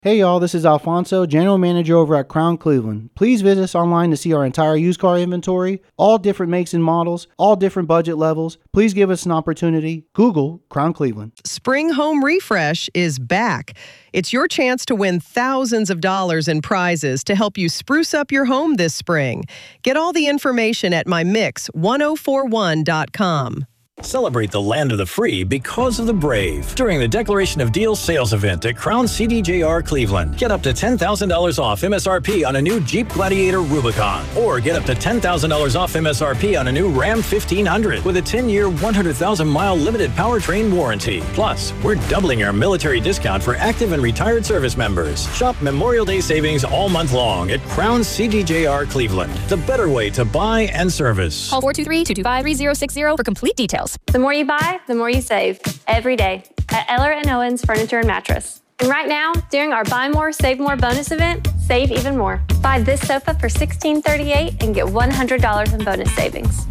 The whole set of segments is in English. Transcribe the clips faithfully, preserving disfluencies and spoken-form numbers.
Hey y'all, this is Alfonso, General Manager over at Crown Cleveland. Please visit us online to see our entire used car inventory, all different makes and models, all different budget levels. Please give us an opportunity. Google Crown Cleveland. Spring Home Refresh is back. It's your chance to win thousands of dollars in prizes to help you spruce up your home this spring. Get all the information at my mix ten forty-one dot com. Celebrate the land of the free because of the brave during the Declaration of Deals sales event at Crown C D J R Cleveland. Get up to ten thousand dollars off M S R P on a new Jeep Gladiator Rubicon, or get up to ten thousand dollars off M S R P on a new Ram fifteen hundred with a ten-year, one hundred thousand mile limited powertrain warranty. Plus, we're doubling our military discount for active and retired service members. Shop Memorial Day savings all month long at Crown C D J R Cleveland, the better way to buy and service. Call four two three, two two five, three zero six zero for complete details. The more you buy, the more you save. Every day at Eller and Owens Furniture and Mattress. And right now, during our Buy More, Save More bonus event, save even more. Buy this sofa for sixteen thirty-eight and get one hundred dollars in bonus savings.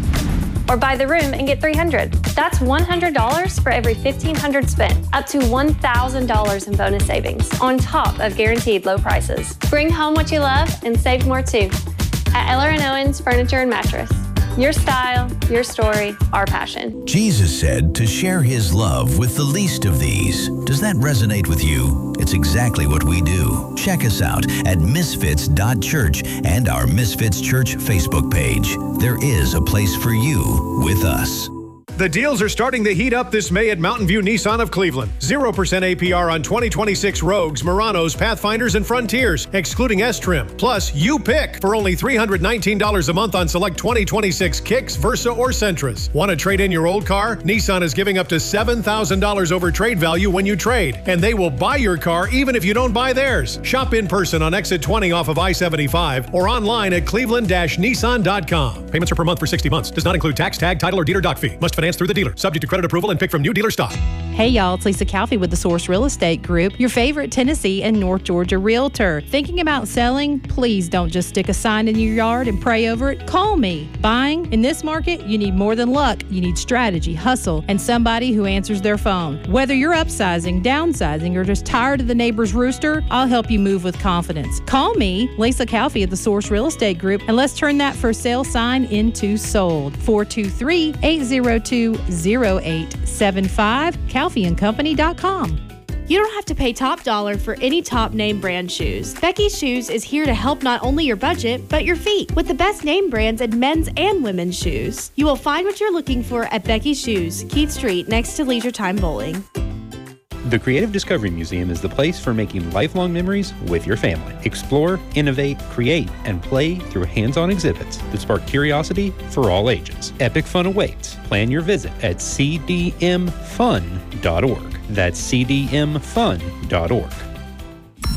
Or buy the room and get three hundred dollars. That's one hundred dollars for every fifteen hundred dollars spent. Up to one thousand dollars in bonus savings on top of guaranteed low prices. Bring home what you love and save more too. At Eller and Owens Furniture and Mattress. Your style, your story, our passion. Jesus said to share his love with the least of these. Does that resonate with you? It's exactly what we do. Check us out at misfits dot church and our Misfits Church Facebook page. There is a place for you with us. The deals are starting to heat up this May at Mountain View Nissan of Cleveland. zero percent A P R on twenty twenty-six Rogues, Muranos, Pathfinders, and Frontiers, excluding S-Trim. Plus, you pick for only three hundred nineteen dollars a month on select twenty twenty-six Kicks, Versa, or Sentras. Want to trade in your old car? Nissan is giving up to seven thousand dollars over trade value when you trade, and they will buy your car even if you don't buy theirs. Shop in person on exit twenty off of I seventy-five or online at cleveland dash nissan dot com. Payments are per month for sixty months. Does not include tax, tag, title, or dealer doc fee. Must finance through the dealer. Subject to credit approval and pick from new dealer stock. Hey y'all, it's Lisa Calfee with the Source Real Estate Group, your favorite Tennessee and North Georgia realtor. Thinking about selling? Please don't just stick a sign in your yard and pray over it. Call me. Buying? In this market, you need more than luck. You need strategy, hustle, and somebody who answers their phone. Whether you're upsizing, downsizing, or just tired of the neighbor's rooster, I'll help you move with confidence. Call me, Lisa Calfee at the Source Real Estate Group, and let's turn that for sale sign into sold. four two three, eight zero two, zero eight seven five, calfee and company dot com. You don't have to pay top dollar for any top name brand shoes. Becky's Shoes is here to help not only your budget, but your feet with the best name brands in men's and women's shoes. You will find what you're looking for at Becky's Shoes, Keith Street, next to Leisure Time Bowling. The Creative Discovery Museum is the place for making lifelong memories with your family. Explore, innovate, create, and play through hands-on exhibits that spark curiosity for all ages. Epic fun awaits. Plan your visit at c d m fun dot org. That's c d m fun dot org.